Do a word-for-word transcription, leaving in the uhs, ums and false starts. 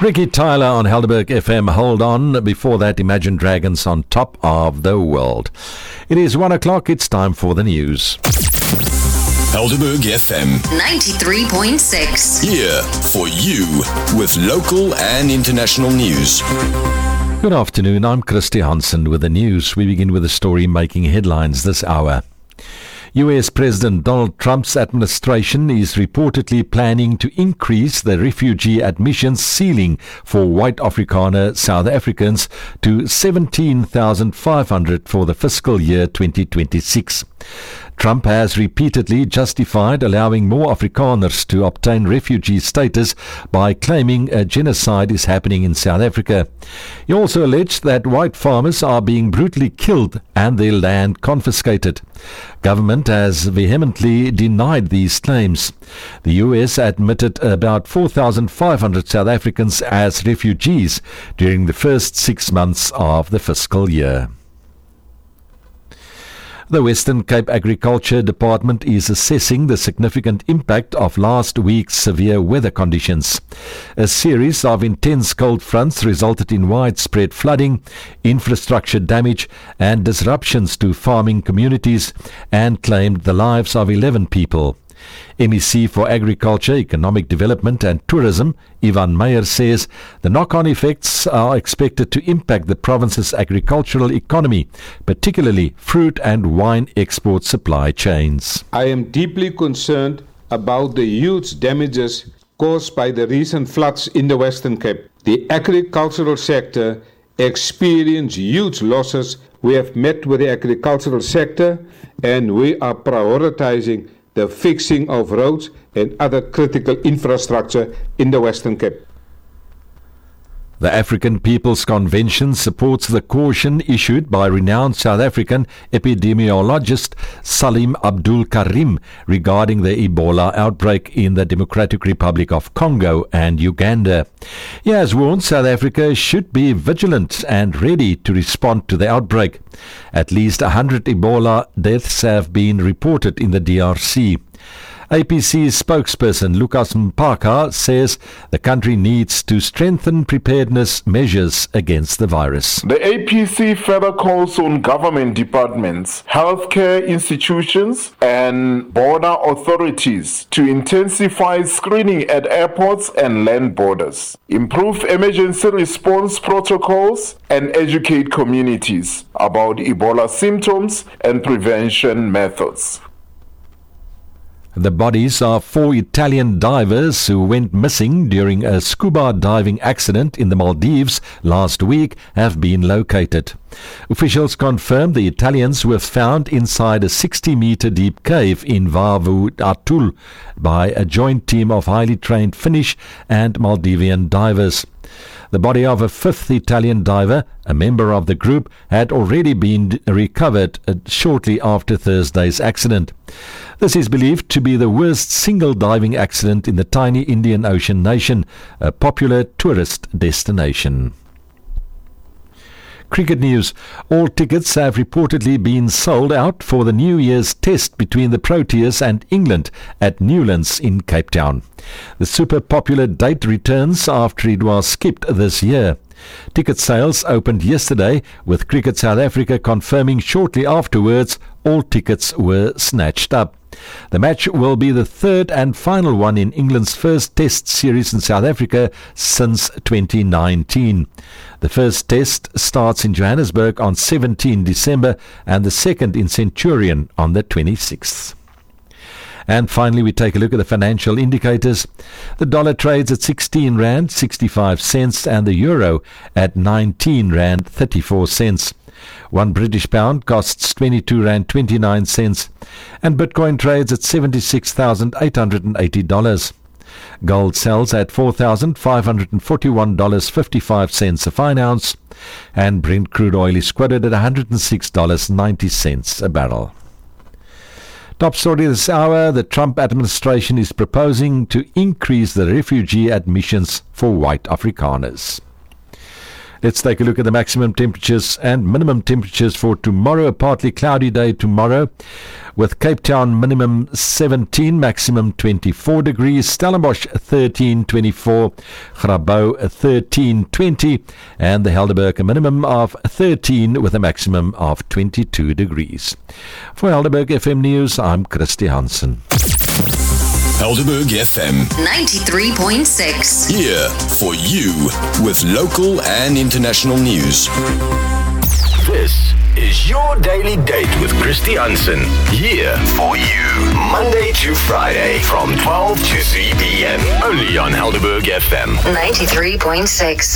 Ricky Tyler on Helderberg F M. Hold on. Before that, Imagine Dragons on Top of the World. It is one o'clock. It's time for the news. Helderberg F M ninety-three point six. Here for you with local and international news. Good afternoon. I'm Christy Hansen with the news. We begin with a story making headlines this hour. U S President Donald Trump's administration is reportedly planning to increase the refugee admissions ceiling for white Afrikaner South Africans to seventeen thousand five hundred for the fiscal year twenty twenty-six. Trump has repeatedly justified allowing more Afrikaners to obtain refugee status by claiming a genocide is happening in South Africa. He also alleged that white farmers are being brutally killed and their land confiscated. Government has vehemently denied these claims. The U S admitted about four thousand five hundred South Africans as refugees during the first six months of the fiscal year. The Western Cape Agriculture Department is assessing the significant impact of last week's severe weather conditions. A series of intense cold fronts resulted in widespread flooding, infrastructure damage and disruptions to farming communities and claimed the lives of eleven people. M E C for Agriculture, Economic Development and Tourism, Ivan Meyer, says the knock-on effects are expected to impact the province's agricultural economy, particularly fruit and wine export supply chains. I am deeply concerned about the huge damages caused by the recent floods in the Western Cape. The agricultural sector experienced huge losses. We have met with the agricultural sector and we are prioritizing the fixing of roads and other critical infrastructure in the Western Cape. The African People's Convention supports the caution issued by renowned South African epidemiologist Salim Abdul Karim regarding the Ebola outbreak in the Democratic Republic of Congo and Uganda. He has warned South Africa should be vigilant and ready to respond to the outbreak. At least one hundred Ebola deaths have been reported in the D R C. A P C spokesperson Lucas Mpaka says the country needs to strengthen preparedness measures against the virus. The A P C further calls on government departments, healthcare institutions and border authorities to intensify screening at airports and land borders, improve emergency response protocols and educate communities about Ebola symptoms and prevention methods. The bodies of four Italian divers who went missing during a scuba diving accident in the Maldives last week have been located. Officials confirmed the Italians were found inside a sixty meter deep cave in Vavu Atul by a joint team of highly trained Finnish and Maldivian divers. The body of a fifth Italian diver, a member of the group, had already been recovered shortly after Thursday's accident. This is believed to be the worst single diving accident in the tiny Indian Ocean nation, a popular tourist destination. Cricket news. All tickets have reportedly been sold out for the New Year's test between the Proteas and England at Newlands in Cape Town. The super popular date returns after it was skipped this year. Ticket sales opened yesterday, with Cricket South Africa confirming shortly afterwards all tickets were snatched up. The match will be the third and final one in England's first test series in South Africa since twenty nineteen. The first test starts in Johannesburg on the seventeenth of December and the second in Centurion on the twenty-sixth. And finally, we take a look at the financial indicators. The dollar trades at sixteen rand sixty-five cents and the euro at nineteen rand thirty-four cents. One British pound costs twenty-two rand twenty-nine cents and Bitcoin trades at seventy-six thousand eight hundred eighty dollars. Gold sells at four thousand five hundred forty-one dollars and fifty-five cents a fine ounce and Brent crude oil is quoted at one hundred six dollars and ninety cents a barrel. Top story this hour, the Trump administration is proposing to increase the refugee admissions for white Afrikaners. Let's take a look at the maximum temperatures and minimum temperatures for tomorrow. A partly cloudy day tomorrow, with Cape Town minimum seventeen, maximum twenty-four degrees, Stellenbosch thirteen twenty-four, Grabouw thirteen twenty, and the Helderberg a minimum of thirteen with a maximum of twenty-two degrees. For Helderberg F M News, I'm Christy Hansen. Helderberg F M ninety-three point six. Here for you with local and international news. This is your daily date with Christy Hansen. Here for you, Monday to Friday from twelve to three p.m. Only on Helderberg F M ninety-three point six.